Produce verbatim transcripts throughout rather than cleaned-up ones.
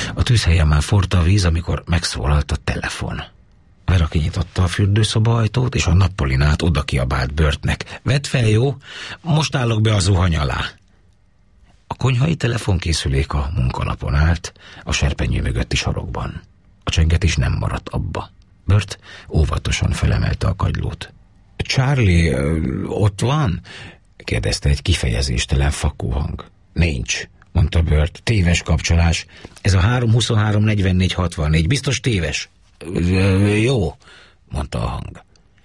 A tűzhelyen már forrt a víz, amikor megszólalt a telefon. Vera kinyitotta a fürdőszoba ajtót, és a nappolinát oda kiabált Bertnek. Vedd fel, jó? Most állok be a zuhany alá. A konyhai telefonkészülék a munkalapon állt, a serpenyő mögötti sarokban. A csengetés nem maradt abba. Bert óvatosan felemelte a kagylót. Charlie, ott van? Kérdezte egy kifejezéstelen fakó hang. Nincs, mondta Bert. Téves kapcsolás. Ez a három huszonhárom negyvennégy hatvannégy. Biztos téves? Jó, mondta a hang.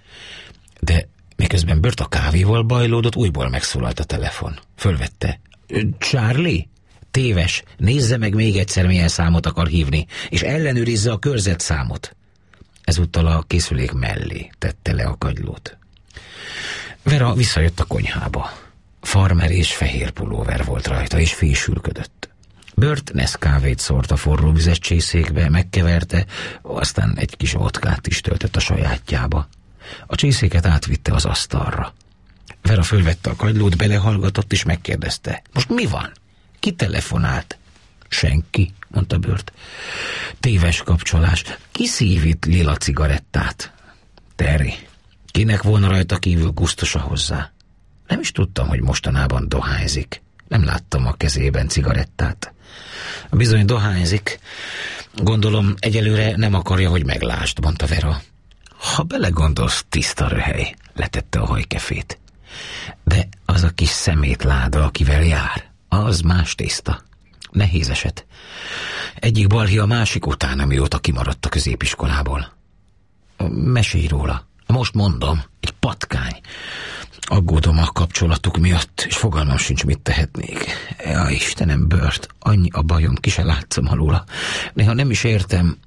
De miközben Bert a kávéval bajlódott, újból megszólalt a telefon. Fölvette. Charlie? Téves. Nézze meg még egyszer, milyen számot akar hívni, és ellenőrizze a körzetszámot. Ezúttal a készülék mellé tette le a kagylót. Vera visszajött a konyhába. Farmer és fehér pulóver volt rajta, és fésülködött. Bert Nescafét szórt a forró vizes csészékbe, megkeverte, aztán egy kis vodkát is töltött a sajátjába. A csészéket átvitte az asztalra. Vera fölvette a kagylót, belehallgatott, és megkérdezte. Most mi van? Ki telefonált? Senki, mondta Bert. Téves kapcsolás. Ki szívít lila cigarettát? Terry. Kinek volna rajta kívül gusztusa hozzá? Nem is tudtam, hogy mostanában dohányzik. Nem láttam a kezében cigarettát. Bizony dohányzik. Gondolom egyelőre nem akarja, hogy meglásd, mondta Vera. Ha belegondolsz, tiszta röhely, letette a hajkefét. De az a kis szemétláda, akivel jár, az más tészta. Nehéz eset. Egyik balhé a másik után, amióta kimaradt a középiskolából. Mesélj róla. Most mondom, egy patkány. Aggódom a kapcsolatuk miatt, és fogalmam sincs, mit tehetnék. Ja, Istenem, Bert, annyi a bajom, ki se látszom alóla. Néha nem is értem.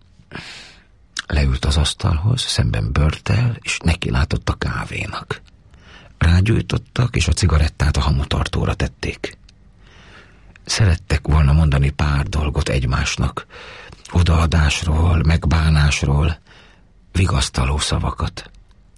Leült az asztalhoz, szemben Berttel, és neki látott a kávénak. Rágyújtottak, és a cigarettát a hamutartóra tették. Szerettek volna mondani pár dolgot egymásnak. Odaadásról, megbánásról, vigasztaló szavakat.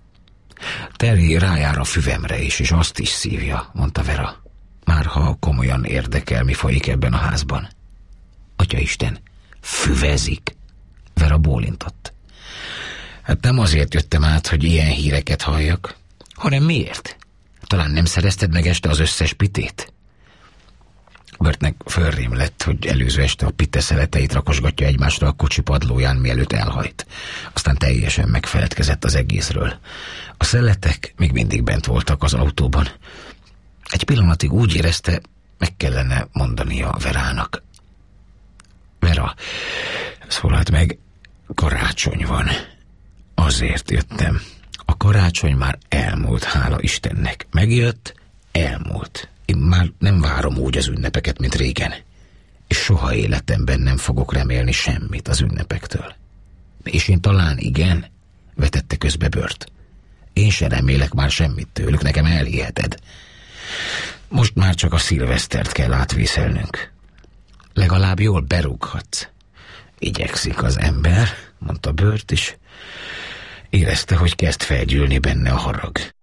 Terry rájár a füvemre is, és azt is szívja, mondta Vera. Már ha komolyan érdekel, mi folyik ebben a házban. Atyaisten, füvezik? Vera bólintott. Hát nem azért jöttem át, hogy ilyen híreket halljak, hanem miért? Talán nem szerezted meg este az összes pitét? Bertnek fölrém lett, hogy előző este a pite szeleteit rakosgatja egymásra a kocsi padlóján, mielőtt elhajt. Aztán teljesen megfeledkezett az egészről. A szeletek még mindig bent voltak az autóban. Egy pillanatig úgy érezte, meg kellene mondania Verának. Vera, szólalt meg, karácsony van. Azért jöttem. A karácsony már elmúlt, hála Istennek. Megjött, elmúlt. Én már nem várom úgy az ünnepeket, mint régen. És soha életemben nem fogok remélni semmit az ünnepektől. És én talán igen, vetette közbe Bert. Én se remélek már semmit tőlük, nekem elhiheted. Most már csak a szilvesztert kell átvészelnünk. Legalább jól berúghatsz. Igyekszik az ember, mondta Bert, és érezte, hogy kezd felgyűlni benne a harag.